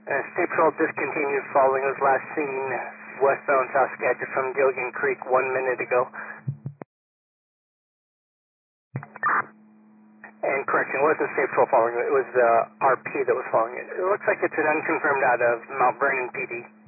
State Patrol discontinued following was last seen westbound Saskatchewan from Gilligan Creek 1 minute ago. And correction, it wasn't State Patrol following it, it was the RP that was following it. It looks like it's an unconfirmed out of Mount Vernon PD.